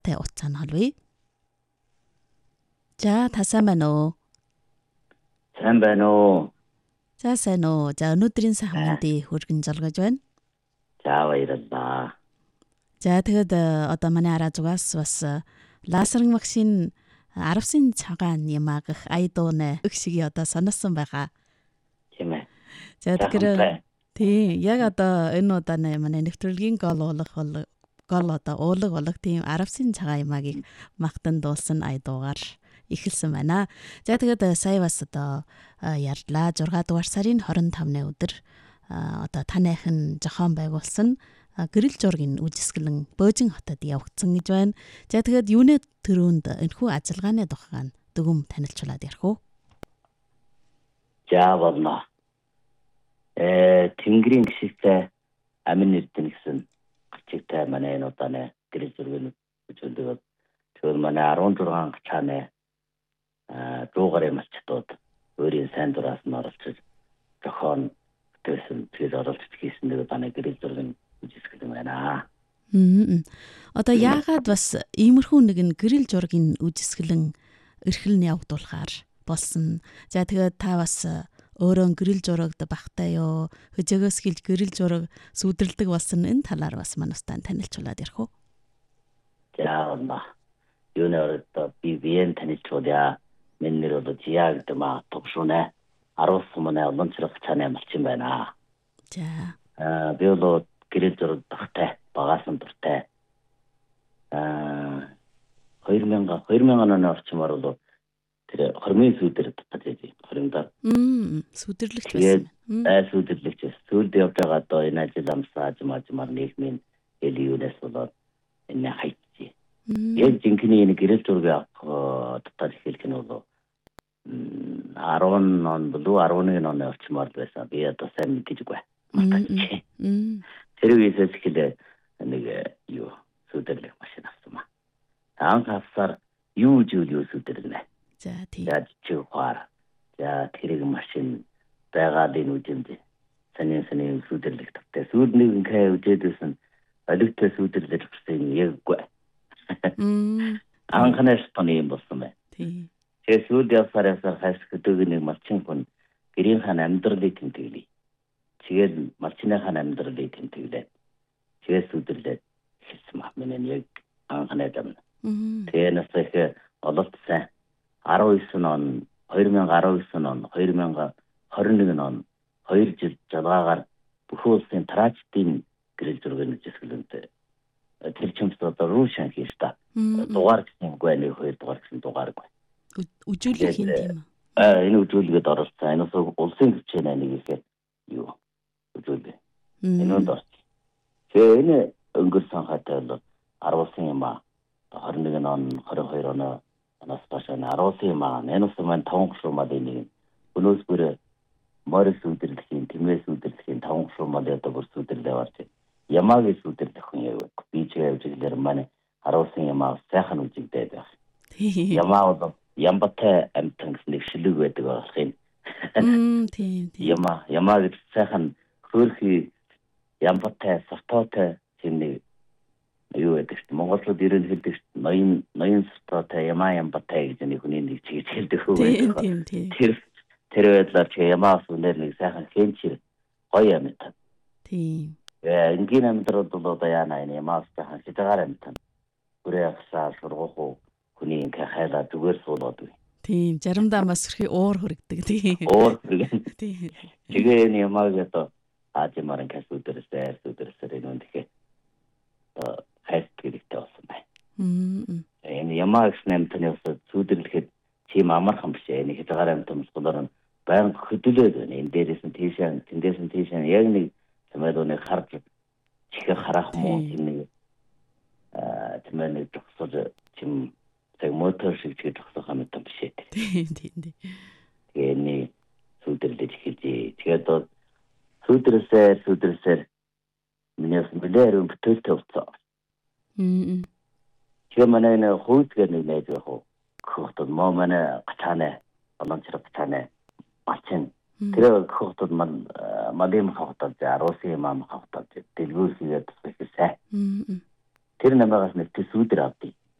тай утсаа нь холбоё. За тасан байна уу? Сайн байна уу? За сайн уу. За өнөөдрийн сайн мэндийг хүргэн залгаж байна. За баярлалаа. За тэгэд одоо манай араа зугаас бас лазерын вакцины 10-ын цагаан ямаагах айдуунэ өгшиг одоо санасан байгаа. Тийм ээ. За тэгэхээр тийм яг одоо энэ удаа манай нэвтрүүлгийн гол одоо уулаг болог тийм 10-ын цагаан ямаагийг магтан дуулсан айдуугаар эхэлсэн байна. За тэгээд сая бас одоо ярьлаа 6 дугаар сарын 25-ны өдөр одоо танайхан зохион байгуулсан гэрэл зургийн үжисгэлэн Бөөжин хотод явагдсан гэж байна. За тэгээд юунэ төрөнд энэхүү ажиллагааны тухайн дүгм танилцуулаад ярих уу? За болно. Тэнгэрийн гişгтэй амин эрдэнэ гэсэн гэрчигтэй манай энэ удааны гэрэл зургийн үжиглэлд зөвхөн манай 16 гачааны дуугарын малчтууд өөрийн сайн дураас нь оролцож зохион бүтээсэн тэр оролцож хийсэн нэг удааны гэрэл зургийн үжисгэлэн байна. Одоо яагаад бас иймэрхүү нэгэн гэрэл зургийн үжисгэлэн эрхлэн явагдуулахаар болсон. За тэгээд та бас өөрөө гэрэл зурагд багтай юу? Хөжөөгөөс хилж гэрэл зураг сүдрэлдэг болсон энэ талаар бас манайстаа танилцуулаад ярих уу? За оноо. Юунаар би биеэн танилцуулъя. Миний нэр бол Жиа гэдэг маа тогшуунэ. 10 сумны олонцрох цааны малчин байна. За. Би бол гэрэл зураг багтай, багаасан дуртай. 2000 оны орчмоор бол тэр хормын сүдэр татаж байв. Хоримдаа. Сүдэрлэгч байсан. Сүдэрлэгч. Сүлд явж байгаа одоо энэ ажил амсаа жимаар нийгмийн элиюнес болоод энэ хайцгий. Яг жинхэнэ энэ гэрэл зураг татаж хэлэх нь бол 10 он болов 11 оны орчмоор байсан. Би одоо сайн мэдчихгүй. Тэр үеэс эхлээ нэг юу сүдэрлэх машин авсан маа. Анх авсаар юу сүдэрлэнэ. За тийм. За чихвар. За тэрэг машин байгалийн үжимд санийн сүдэрлэх тавтай. Сүднийг ингээ үжээдсэн олигтой сүдэрлэж өгсөн яггүй. Анхнаас тоны юм болсон бай. Тийм. Тэгээ сүд явсаар хас хөдөг нэг малчин хүн гэрийн хаан амьдралыг тэмдэглэе. Тэгээд малчныхаа амьдралыг тэмдэглээ. Тэгээд сүдэрлээд хэлсэн маа. Миний яг анхнаас юм. Тэгээ насаа ололт сайн 19 он 2019 он 2021 он 2 жил жалгаагаар бүх улсын траачдын гэрэл зургийн үжисгэлэнтэй тэр чимс одоо рушан хийж та дугаар гэсэн үгүй нэг 2 дугаар гэсэн дугааргүй үжүүлэх юм тийм үү энэ үжүүлгээд оролцсон энэ улсын хэмжээний нэг ихээр юу үжүүлээ энэ дор тэгээ энэ өнгөрсөн хатаа бол 10 юм 21 он 22 он нас ташааны 10 юм нэнэс маань 5 шуумад нэг өнөөс бүр морис үдэрлэхийн тэмээс үдэрлэхийн 5 шуумад одоо бүр сүдэрлээ орж ямаагийн сүдэрлэх хүн яв би ч явж ирлэр маань 10 юм сайхан үжигдээд байх. Ямаа бол ямбатай амтан гэсэн нэг шилэг байдаг болох юм. Тийм. Ямаа гэж сайхан хөөрхий ямбатай сартоотой тийм нэг юу гэдэг чинь монголчууд ерөн хэлдэг чинь ноён сартоотой ямбатай гэж нэг хүний нэг чиг хэлдэг хөө. Тийм. Тэр байдлаар чи ямаас үнээр нэг сайхан хэнчир гоё юм та. Тийм. Энгийн амьдрал бол одоо яана энэ ямаас сайхан хитагаар юм та. Бүрээ хасаа сургах хүний ингээ хайлаа зүгээр суулгаад бай. Тийм, заримдаа бас хэрхий уур хүрэгдэг тийм. Уур хүрэг. Тийм. Тэгээ энэ ямааг одоо аажмаар ингээ сүдэрсээр энэ үндэхээ хайрцагтэй болсон байна. Энэ ямаа гэсэн амтны усад сүдэрлэхэд тийм амархан биш. Энэ хязгаар амтны усгоор баян хөдөлөөд байна. Энэ дээрээс нь тийшээ, тэндээс нь тийшээ яг нэг тэмээдүүний харж чихээ харах муу тийм нэг тэмээний зогсож тийм тэг мотор шиг зогсох юм том биш. Тийм. Тэгээ энэ сүдэрлэж хэлээ. Тэгээд сүдэрсээр миний нэлээд бүтээлтэй болсон. Тэгээ манай энэ хүйцгээр нэг найз байх уу. Хөхтөд манай гацааны олонцрог гацааны малчин. Тэр хөхтөд мадим хөхтөд 10 юм хөхтөд дэлгүүр хийгээд тусгах сайн. Тэр намайгаас нэг сүдэр авдээ.